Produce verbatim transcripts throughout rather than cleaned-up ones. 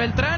Beltrán.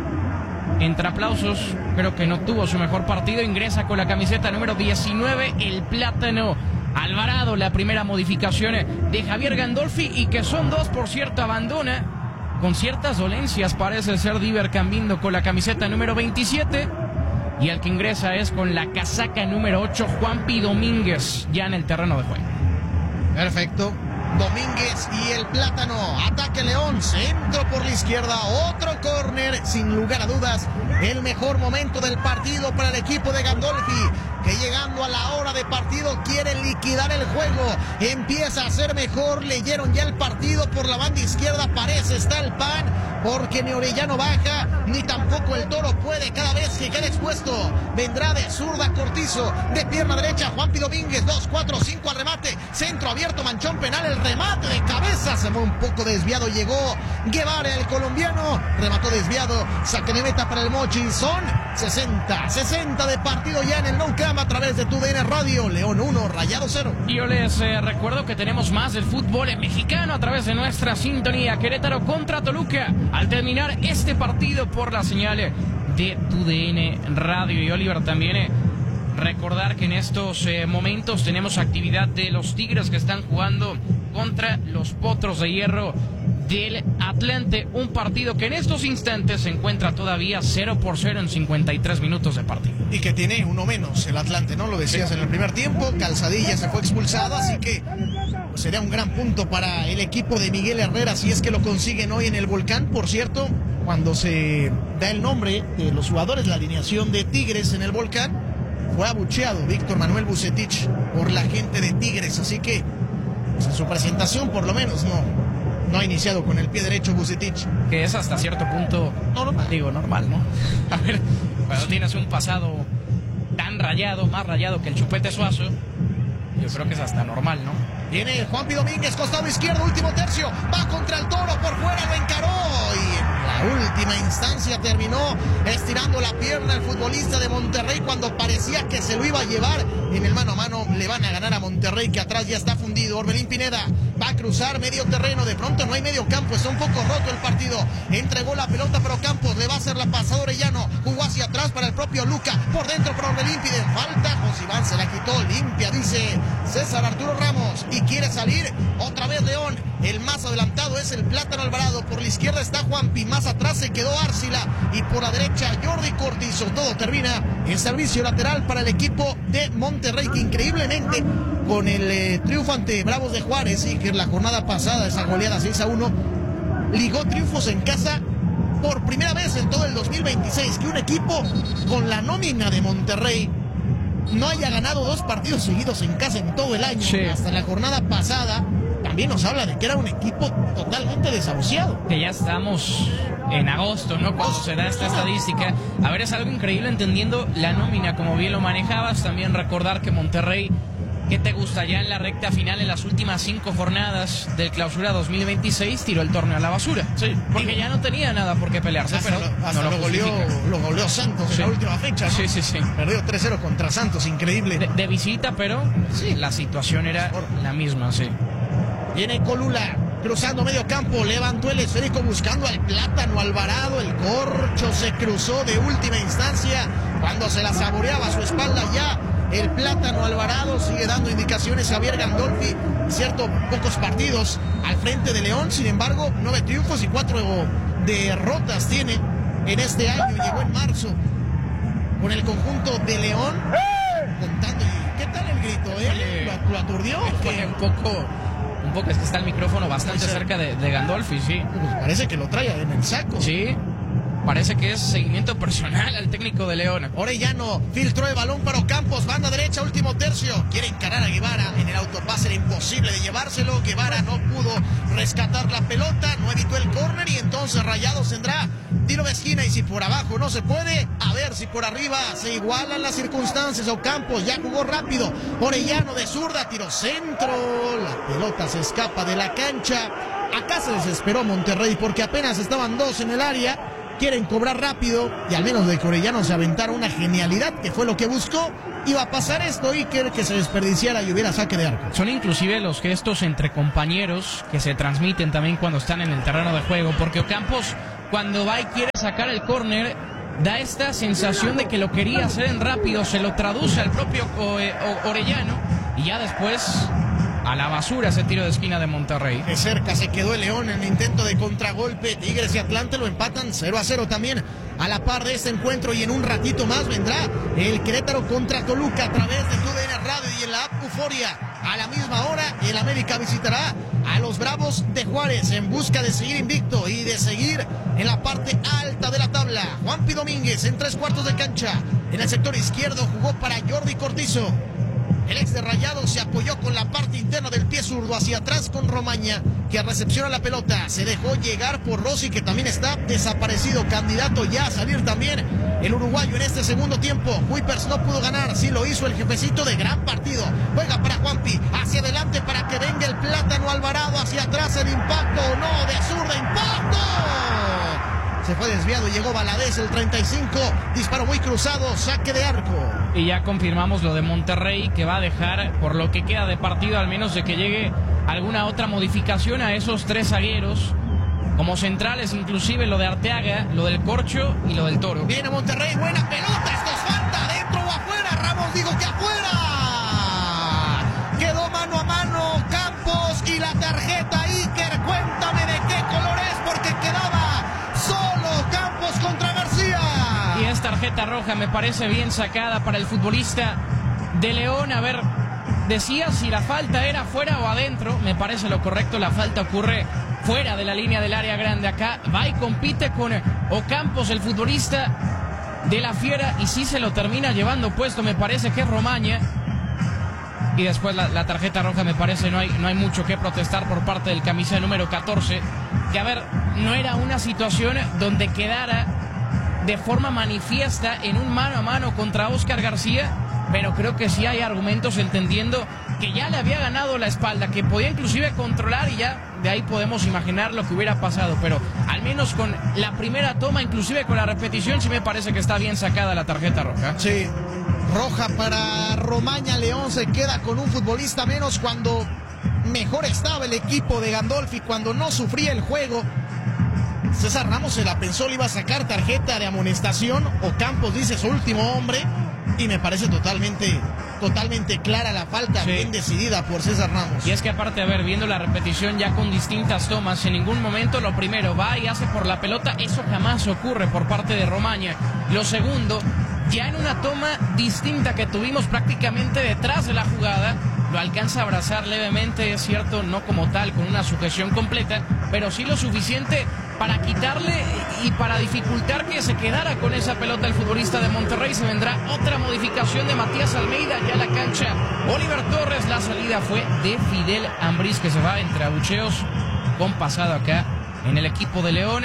Entre aplausos, creo que no tuvo su mejor partido. Ingresa con la camiseta número diecinueve, el Plátano Alvarado. La primera modificación de Javier Gandolfi, y que son dos, por cierto, abandona con ciertas dolencias, parece ser Diver Cambindo con la camiseta número veintisiete. Y el que ingresa es con la casaca número ocho, Juanpi Domínguez, ya en el terreno de juego. Perfecto. Domínguez y el Plátano. Ataque León, centro por la izquierda, otro córner, sin lugar a dudas el mejor momento del partido para el equipo de Gandolfi, que llegando a la hora de partido quiere liquidar el juego, empieza a ser mejor. Leyeron ya el partido por la banda izquierda, parece está el pan, porque ni Orellano baja, ni tampoco el Toro puede. Cada vez que queda expuesto, vendrá de zurda Cortizo, de pierna derecha Juanpi Domínguez, dos, cuatro, cinco al remate, centro abierto, manchón penal, el remate de cabeza, se fue un poco desviado, llegó Guevara, el colombiano, remató desviado, saque de meta para el Mochi. Son sesenta, sesenta de partido ya en el Nou Camp a través de tu D N Radio. León uno, Rayado cero. Y yo les eh, recuerdo que tenemos más del fútbol mexicano a través de nuestra sintonía. Querétaro contra Toluca, al terminar este partido por la señal de tu D N Radio. Y Oliver, también eh, recordar que en estos eh, momentos tenemos actividad de los Tigres, que están jugando contra los Potros de Hierro del Atlante, un partido que en estos instantes se encuentra todavía cero por cero en cincuenta y tres minutos de partido. Y que tiene uno menos el Atlante, ¿no? Lo decías sí. En el primer tiempo, Calzadilla se fue expulsado, así que pues, sería un gran punto para el equipo de Miguel Herrera si es que lo consiguen hoy en el Volcán. Por cierto, cuando se da el nombre de los jugadores, la alineación de Tigres en el Volcán, fue abucheado Víctor Manuel Vucetich por la gente de Tigres, así que pues, en su presentación por lo menos no No ha iniciado con el pie derecho Vucetich. Que es hasta cierto punto, normal. digo, normal, ¿no? A ver, cuando tienes un pasado tan rayado, más rayado que el Chupete Suazo, yo creo que es hasta normal, ¿no? Viene Juanpi Domínguez, costado izquierdo, último tercio, va contra el Toro, por fuera lo encaró, y en la última instancia terminó estirando la pierna el futbolista de Monterrey cuando parecía que se lo iba a llevar. En el mano a mano le van a ganar a Monterrey, que atrás ya está fundido. Orbelín Pineda va a cruzar medio terreno, de pronto no hay medio campo, está un poco roto el partido, entregó la pelota pero Campos le va a hacer la pasada. Orellano jugó hacia atrás para el propio Luca, por dentro para Orbelín, piden falta, Josiván se la quitó, limpia, dice César Arturo Ramos, y quiere salir otra vez León. El más adelantado es el Plátano Alvarado, por la izquierda está Juanpi, más atrás se quedó Árcila, y por la derecha Jordi Cortizo. Todo termina en servicio lateral para el equipo de Monterrey, que increíblemente con el eh, triunfo ante Bravos de Juárez, y que la jornada pasada, esa goleada seis a uno, ligó triunfos en casa por primera vez en todo el dos mil veintiséis, que un equipo con la nómina de Monterrey no haya ganado dos partidos seguidos en casa en todo el año. Sí. Hasta la jornada pasada también nos habla de que era un equipo totalmente desahuciado. Que ya estamos en agosto, ¿no? Cuando oh, se da esta estadística. A ver, es algo increíble entendiendo la nómina, como bien lo manejabas. También recordar que Monterrey, ¿qué te gusta? Ya en la recta final, en las últimas cinco jornadas del Clausura dos mil veintiséis, tiró el torneo a la basura. Sí. Porque ya no tenía nada por qué pelearse, hasta pero lo, hasta no lo, lo, goleó, lo goleó Santos sí. en la última fecha, ¿no? Sí, sí, sí. Perdió tres cero contra Santos, increíble. De, de visita, pero sí, la situación era la misma, sí. Viene Colula, cruzando medio campo, levantó el esférico buscando al Plátano Alvarado, el corcho se cruzó de última instancia, cuando se la saboreaba a su espalda ya el Plátano Alvarado. Sigue dando indicaciones Javier Gandolfi, cierto, pocos partidos al frente de León, sin embargo, nueve triunfos y cuatro derrotas tiene en este año, llegó en marzo con el conjunto de León, contando. ¿Qué tal el grito, eh? ¿Lo, lo aturdió? Fue un poco... Un poco, es que está el micrófono bastante cerca de, de Gandolfi, sí. Pues parece que lo trae en el saco. Sí, parece que es seguimiento personal al técnico de León. Orellano filtró el balón para Ocampos, banda derecha, último tercio. Quiere encarar a Guevara, en el autopase era imposible de llevárselo. Guevara no pudo rescatar la pelota, no evitó el córner, y entonces Rayados tendrá tiro de esquina, y si por abajo no se puede, a ver si por arriba se igualan las circunstancias. Ocampos ya jugó rápido, Orellano de zurda, tiro centro, la pelota se escapa de la cancha. Acá se desesperó Monterrey porque apenas estaban dos en el área, quieren cobrar rápido, y al menos de que Orellano se aventara una genialidad, que fue lo que buscó, iba a pasar esto, Iker, que se desperdiciara y hubiera saque de arco. Son inclusive los gestos entre compañeros que se transmiten también cuando están en el terreno de juego, porque Ocampos cuando va y quiere sacar el córner, da esta sensación de que lo quería hacer en rápido, se lo traduce al propio Orellano y ya después a la basura ese tiro de esquina de Monterrey. De cerca se quedó el León en el intento de contragolpe. Tigres y Atlante lo empatan cero a cero también a la par de este encuentro, y en un ratito más vendrá el Querétaro contra Toluca a través de tu D N Radio y en la app Euforia. A la misma hora el América visitará a los Bravos de Juárez en busca de seguir invicto y de seguir en la parte alta de la tabla. Juanpi Domínguez en tres cuartos de cancha. En el sector izquierdo jugó para Jordi Cortizo. El ex de Rayados se apoyó con la parte interna del pie zurdo hacia atrás con Romaña, que recepciona la pelota. Se dejó llegar por Rossi, que también está desaparecido, candidato ya a salir también el uruguayo en este segundo tiempo. Kuipers no pudo ganar, sí lo hizo el jefecito de gran partido. Juega para Juanpi, hacia adelante para que venga el Plátano Alvarado, hacia atrás el impacto, no, de zurda, impacto. Se fue desviado y llegó Valadez, el treinta y cinco, disparo muy cruzado, saque de arco. Y ya confirmamos lo de Monterrey, que va a dejar, por lo que queda de partido, al menos de que llegue alguna otra modificación, a esos tres zagueros como centrales, inclusive lo de Arteaga, lo del Corcho y lo del Toro. Viene Monterrey, buena pelota, esto es falta, adentro o afuera. Ramos dijo que afuera. Quedó mano a mano Campos y la tarjeta. Iker, cuéntame de qué color es, porque quedaba solo Campos contra García. Y es tarjeta roja, me parece bien sacada para el futbolista de León. A ver, decía si la falta era fuera o adentro. Me parece lo correcto, la falta ocurre fuera de la línea del área grande. Acá va y compite con Ocampos, el futbolista de la Fiera, y sí se lo termina llevando puesto, me parece que es Romaña. Y después la, la tarjeta roja, me parece no hay, no hay mucho que protestar por parte del camisa número catorce, que a ver, no era una situación donde quedara de forma manifiesta en un mano a mano contra Oscar García, pero creo que sí hay argumentos entendiendo que ya le había ganado la espalda, que podía inclusive controlar, y ya de ahí podemos imaginar lo que hubiera pasado, pero al menos con la primera toma, inclusive con la repetición, sí me parece que está bien sacada la tarjeta roja. Sí, roja para Romaña. León se queda con un futbolista menos cuando mejor estaba el equipo de Gandolfi, cuando no sufría el juego. César Ramos se la pensó, le iba a sacar tarjeta de amonestación. Ocampos dice su último hombre, y me parece totalmente, totalmente clara la falta, sí, bien decidida por César Ramos. Y es que aparte, a ver, viendo la repetición ya con distintas tomas, en ningún momento lo primero va y hace por la pelota, eso jamás ocurre por parte de Romaña. Lo segundo, ya en una toma distinta que tuvimos prácticamente detrás de la jugada, lo alcanza a abrazar levemente, es cierto, no como tal, con una sujeción completa, pero sí lo suficiente para quitarle y para dificultar que se quedara con esa pelota el futbolista de Monterrey. Se vendrá otra modificación de Matías Almeida ya a la cancha. Oliver Torres, la salida fue de Fidel Ambriz, que se va entre abucheos con pasado acá en el equipo de León.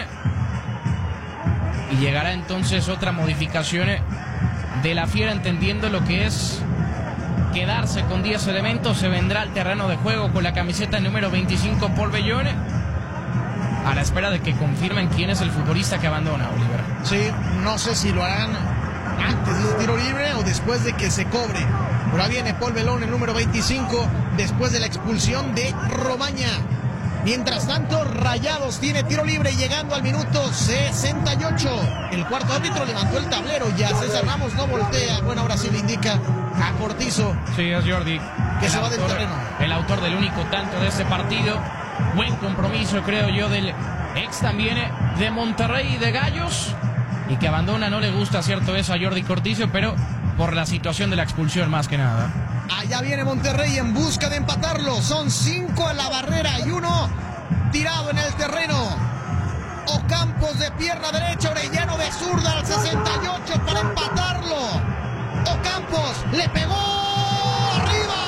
Y llegará entonces otra modificación de la Fiera, entendiendo lo que es quedarse con diez elementos. Se vendrá al terreno de juego con la camiseta número veinticinco Paul Bellón, a la espera de que confirmen quién es el futbolista que abandona, Oliver. Sí, no sé si lo harán antes del tiro libre o después de que se cobre. Por ahí viene Paul Bellón, el número veinticinco, después de la expulsión de Romaña. Mientras tanto, Rayados tiene tiro libre llegando al minuto sesenta y ocho. El cuarto árbitro levantó el tablero, ya César Ramos no voltea. Bueno, ahora sí le indica a Cortizo. Sí, es Jordi, que se va del terreno. El autor del único tanto de este partido. Buen compromiso, creo yo, del ex también de Monterrey y de Gallos, y que abandona, no le gusta, cierto eso, a Jordi Cortizo, pero por la situación de la expulsión más que nada. Allá viene Monterrey en busca de empatarlo. Son cinco a la barrera y uno tirado en el terreno. Ocampos de pierna derecha, Orellano de zurda al sesenta y ocho para empatarlo. Ocampos le pegó arriba.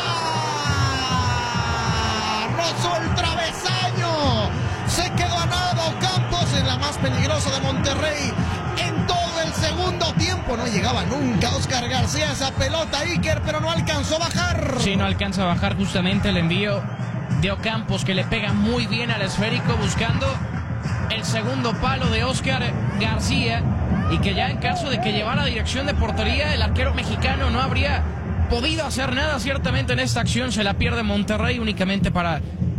Rozó el travesaño. Se quedó a nada Ocampos en la más peligrosa de Monterrey. En todo el segundo tiempo no llegaba nunca Oscar García esa pelota, Iker, pero no alcanzó a bajar. Sí, no alcanza a bajar justamente el envío de Ocampos, que le pega muy bien al esférico buscando el segundo palo de Oscar García, y que ya en caso de que llevara dirección de portería, el arquero mexicano no habría podido hacer nada. Ciertamente en esta acción se la pierde Monterrey únicamente para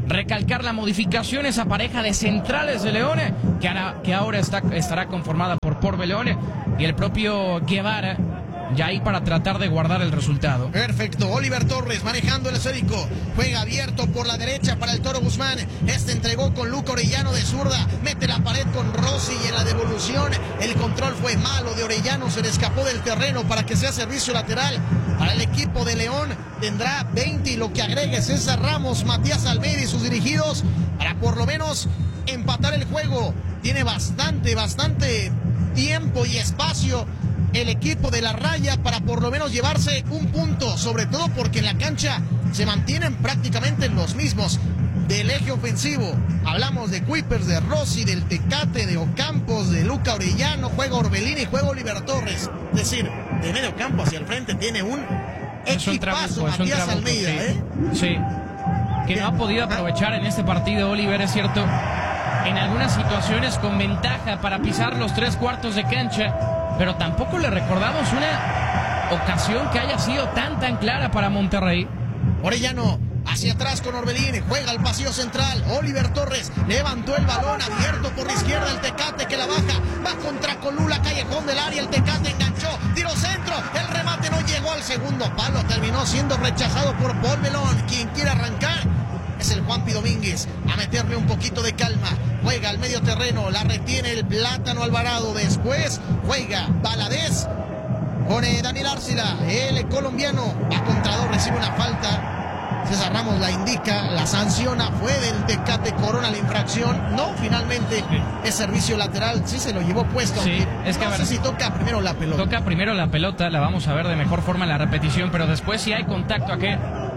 recalcar la modificación, esa pareja de centrales de León, que, hará, que ahora está, estará conformada por Porbe León y el propio Guevara, ya ahí para tratar de guardar el resultado. Perfecto, Oliver Torres manejando el esférico, juega abierto por la derecha para el Toro Guzmán, este entregó con Luca Orellano de zurda, mete la pared con Rossi y en la devolución el control fue malo de Orellano, se le escapó del terreno para que sea servicio lateral para el equipo de León. Tendrá veinte y lo que agregue César Ramos, Matías Almeida y sus dirigidos para por lo menos empatar el juego. Tiene bastante, bastante tiempo y espacio el equipo de la Raya para por lo menos llevarse un punto, sobre todo porque en la cancha se mantienen prácticamente los mismos del eje ofensivo. Hablamos de Kuipers, de Rossi, del Tecate, de Ocampos, de Luca Orellano, juega Orbelín y juega Oliver Torres. Es decir, de medio campo hacia el frente tiene un equipazo Matías Almeida, sí. ¿eh? Sí, que no ha podido aprovechar en este partido Oliver, es cierto, en algunas situaciones con ventaja para pisar los tres cuartos de cancha, pero tampoco le recordamos una ocasión que haya sido tan tan clara para Monterrey. Orellano hacia atrás con Orbelín, juega al pasillo central, Oliver Torres levantó el balón abierto por la izquierda, el Tecate que la baja, va contra Colula, callejón del área, el Tecate enganchó, tiro centro, el remate no llegó al segundo palo, terminó siendo rechazado por Paul Melón. Quien quiere arrancar es el Juanpi Domínguez, a meterle un poquito de calma, juega al medio terreno, la retiene el Plátano Alvarado, después juega Valadez con eh, Daniel Arcila, el colombiano, va contra dos, recibe una falta, César Ramos la indica, la sanciona, fue del Tecate Corona la infracción, no, finalmente es servicio lateral, sí se lo llevó puesto, sí, es que no a ver, sé si toca primero la pelota. Toca primero la pelota, la vamos a ver de mejor forma en la repetición, pero después si hay contacto, ¿a qué?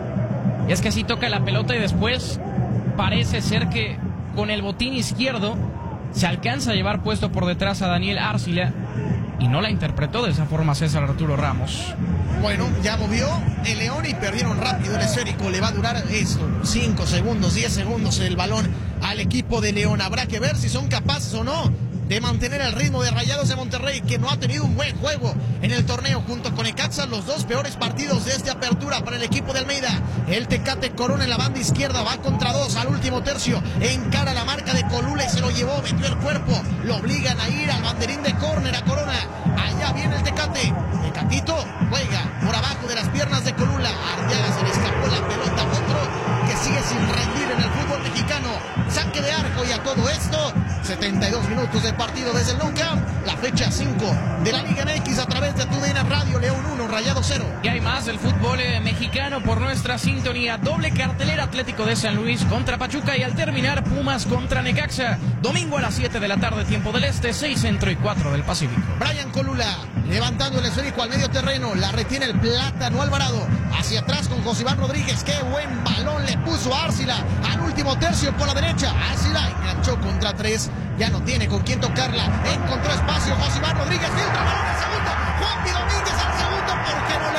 Es que sí toca la pelota y después parece ser que con el botín izquierdo se alcanza a llevar puesto por detrás a Daniel Arcila y no la interpretó de esa forma César Arturo Ramos. Bueno, ya movió el León y perdieron rápido el esférico. Le va a durar esto, cinco segundos, diez segundos el balón al equipo de León. Habrá que ver si son capaces o no de mantener el ritmo de Rayados de Monterrey, que no ha tenido un buen juego en el torneo, junto con Necaxa, los dos peores partidos de esta apertura para el equipo de Almeida. El Tecate Corona en la banda izquierda, va contra dos al último tercio, encara la marca de Colula y se lo llevó, metió el cuerpo, lo obligan a ir al banderín de córner a Corona. Allá viene el Tecate, Tecatito juega por abajo de las piernas de Colula, Arteaga se le escapó la pelota, otro que sigue sin rendir en el fútbol mexicano, saque de arco. Y a todo esto, setenta y dos minutos de partido desde el Nou Camp, la fecha cinco de la Liga M X a través de tu D N Radio. León uno, Rayado cero. Y hay más del fútbol eh, mexicano por nuestra sintonía. Doble cartelera, Atlético de San Luis contra Pachuca y al terminar Pumas contra Necaxa. Domingo a las siete de la tarde, tiempo del Este, seis Centro y cuatro del Pacífico. Brian Colula levantando el esférico al medio terreno, la retiene el Plátano Alvarado, hacia atrás con José Iván Rodríguez, qué buen balón le puso a Arcila al último tercio por la derecha. Arcila enganchó contra tres, ya no tiene con quién tocarla, encontró espacio José Iván Rodríguez, filtra balón al segundo, Juanpi Domínguez al segundo porque no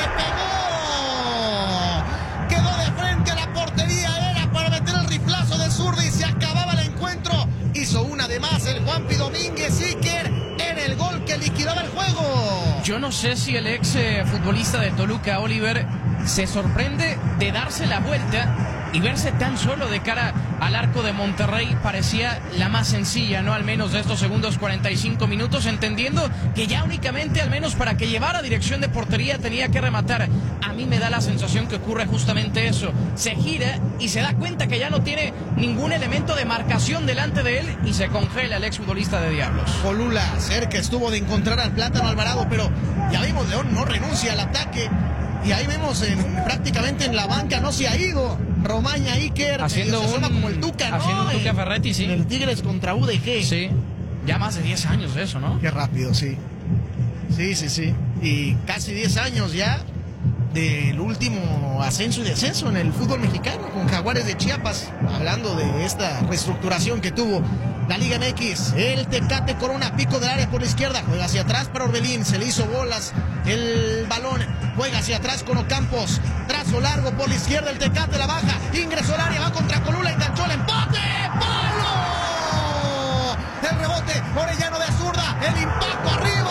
le pegó, quedó de frente a la portería, era para meter el riflazo de zurda y se acababa el encuentro. Hizo una de más el Juanpi Domínguez, Iker, en el gol que liquidaba el juego. Yo no sé si el ex eh, futbolista de Toluca, Oliver, se sorprende de darse la vuelta y verse tan solo de cara al arco de Monterrey. Parecía la más sencilla, ¿no? Al menos de estos segundos cuarenta y cinco minutos, entendiendo que ya únicamente, al menos para que llevara dirección de portería, tenía que rematar. A mí me da la sensación que ocurre justamente eso. Se gira y se da cuenta que ya no tiene ningún elemento de marcación delante de él y se congela el exfutbolista de Diablos. Colula cerca estuvo de encontrar al Plátano Alvarado, pero ya vimos, León no renuncia al ataque. Y ahí vemos en, prácticamente en la banca, no se ha ido Romaña Iker, haciendo se un, como el Tuca, ¿no? haciendo un Tuca Ferretti, sí. En el Tigres contra U D G. Sí, ya más de diez años de eso, ¿no? Qué rápido, sí. Sí, sí, sí. Y casi diez años ya del último ascenso y descenso en el fútbol mexicano con Jaguares de Chiapas. Hablando de esta reestructuración que tuvo la Liga M X, el Tecate Corona, pico del área por la izquierda, juega hacia atrás para Orbelín, se le hizo bolas el balón, juega hacia atrás con Ocampos, trazo largo por la izquierda, el Tecate la baja, ingresó al área, va contra Colula, enganchó el empate, ¡palo! El rebote, Orellano de zurda, el impacto arriba.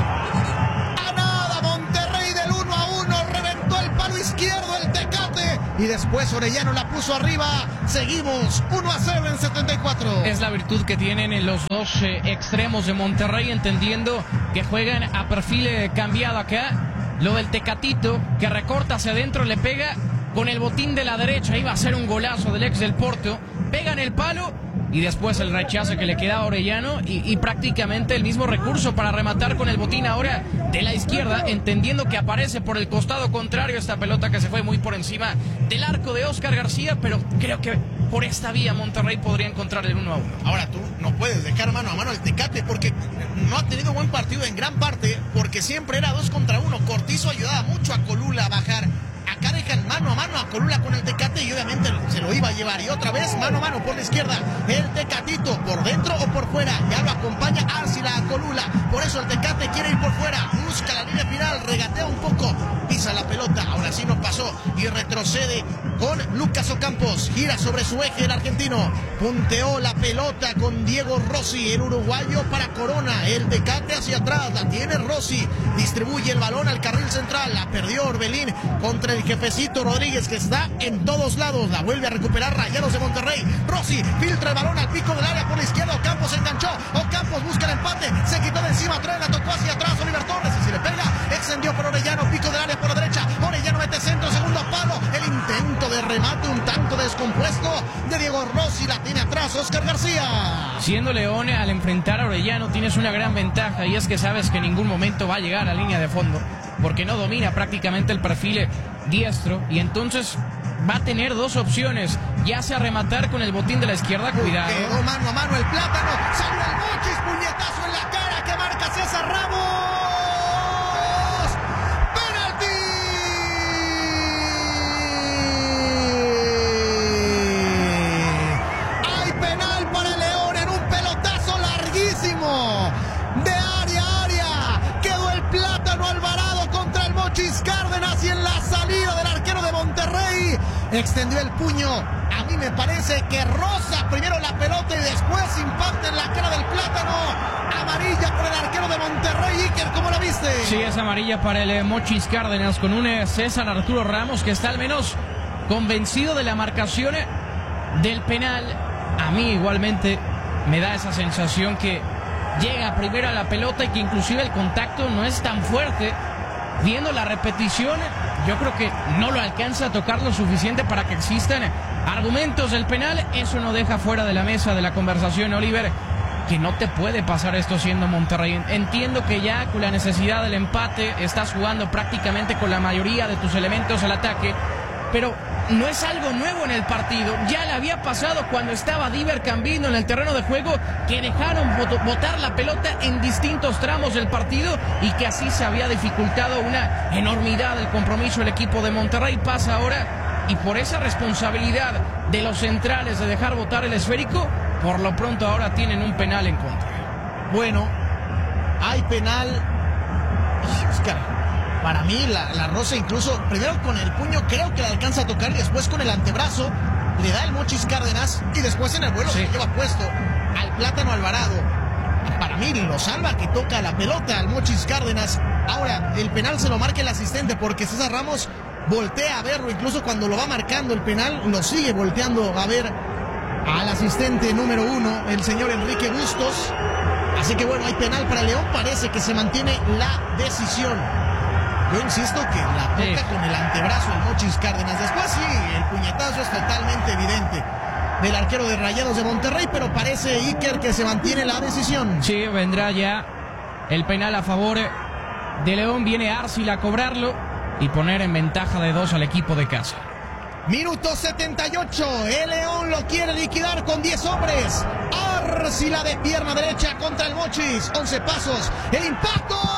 A nada, Monterrey del uno a uno, reventó el palo izquierdo el Tecate, y después Orellano la puso arriba. Seguimos uno a cero en setenta y cuatro. Es la virtud que tienen los dos eh, extremos de Monterrey, entendiendo que juegan a perfil eh, cambiado acá. Lo del Tecatito, que recorta hacia adentro, le pega con el botín de la derecha. Iba a ser un golazo del ex del Porto. Pega en el palo y después el rechazo que le queda a Orellano y, y prácticamente el mismo recurso para rematar con el botín ahora de la izquierda, entendiendo que aparece por el costado contrario esta pelota que se fue muy por encima del arco de Oscar García, pero creo que por esta vía Monterrey podría encontrar el uno a uno. Ahora tú no puedes dejar mano a mano al Tecate porque no ha tenido buen partido en gran parte, porque siempre era dos contra uno. Cortizo ayudaba mucho a Colula a bajar. Acá dejan mano a mano a Colula con el Tecate y obviamente se lo iba a llevar. Y otra vez mano a mano por la izquierda. El Tecatito por dentro o por fuera. Ya lo acompaña Arcila a Colula. Por eso el Tecate quiere ir por fuera. Busca la línea final, regatea un poco. Pisa la pelota. Ahora sí no pasó y retrocede con Lucas Ocampos. Gira sobre su eje el argentino. Punteó la pelota con Diego Rossi, el uruguayo para Corona. El Tecate hacia atrás. La tiene Rossi. Distribuye el balón al carril central. La perdió Orbelín contra el jefecito Rodríguez, que está en todos lados. La vuelve a recuperar Rayados de Monterrey. Rossi filtra el balón al pico del área por la izquierda. Ocampos se enganchó. Ocampos busca el empate. Se quitó de encima. Trae, la tocó hacia atrás. Oliver Torres. Y si le pega, extendió por Orellano. Pico del área por la derecha. Orellano mete centro. Segundo palo. El intento de remate un tanto descompuesto de Diego Rossi. La tiene atrás Oscar García. Siendo León, al enfrentar a Orellano tienes una gran ventaja, y es que sabes que en ningún momento va a llegar a línea de fondo, porque no domina prácticamente el perfil diestro, y entonces va a tener dos opciones, ya sea rematar con el botín de la izquierda, cuidado. Quedó mano a mano el Plátano, salió el Mochis, puñetazo en la cara que marca César Ramos. ¡Penalti! Hay penal para el León en un pelotazo larguísimo de área a área. Quedó el Plátano Alvarado contra el Mochis Cárdenas y en la salida del arquero de Monterrey extendió el puño. A mí me parece que roza primero la pelota y después impacta en la cara del Plátano. Amarilla por el arquero de Monterrey. Iker, ¿cómo la viste? Sí, es amarilla para el eh, Mochis Cárdenas, con un eh, César Arturo Ramos que está al menos convencido de la marcación eh, del penal. A mí igualmente me da esa sensación que llega primero a la pelota y que inclusive el contacto no es tan fuerte. Viendo la repetición, yo creo que no lo alcanza a tocar lo suficiente para que existan argumentos del penal. Eso no deja fuera de la mesa de la conversación, Oliver, que no te puede pasar esto siendo Monterrey. Entiendo que ya con la necesidad del empate estás jugando prácticamente con la mayoría de tus elementos al ataque, pero no es algo nuevo en el partido. Ya le había pasado cuando estaba Diver Cambino en el terreno de juego, que dejaron botar la pelota en distintos tramos del partido y que así se había dificultado una enormidad del compromiso el equipo de Monterrey. Pasa ahora, y por esa responsabilidad de los centrales de dejar botar el esférico, por lo pronto ahora tienen un penal en contra. Bueno, hay penal. Oscar, para mí la, la rosa incluso, primero con el puño creo que la alcanza a tocar y después con el antebrazo le da el Mochis Cárdenas y después en el vuelo sí. Se lleva puesto al Plátano Alvarado. Para mí lo salva que toca la pelota al Mochis Cárdenas. Ahora el penal se lo marca el asistente porque César Ramos voltea a verlo, incluso cuando lo va marcando el penal lo sigue volteando a ver al asistente número uno, el señor Enrique Bustos. Así que bueno, hay penal para León, parece que se mantiene la decisión. Yo insisto que la toca sí. Con el antebrazo el Mochis Cárdenas. Después sí, el puñetazo es totalmente evidente del arquero de Rayados de Monterrey, pero parece, Iker, que se mantiene la decisión. Sí, vendrá ya el penal a favor de León. Viene Arcila a cobrarlo y poner en ventaja de dos al equipo de casa. Minuto setenta y ocho, el León lo quiere liquidar con diez hombres. Arcila de pierna derecha contra el Mochis, once pasos, el impacto.